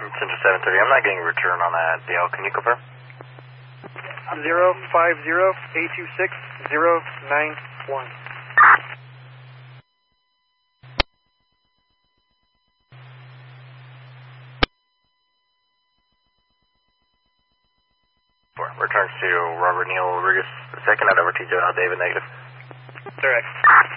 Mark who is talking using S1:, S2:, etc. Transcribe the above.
S1: Center 730, I'm not getting a return on that DL. Can you confirm?
S2: 050-826-091.
S1: Returns to Robert Neil Rodriguez II out over TJ David negative.
S2: Direct.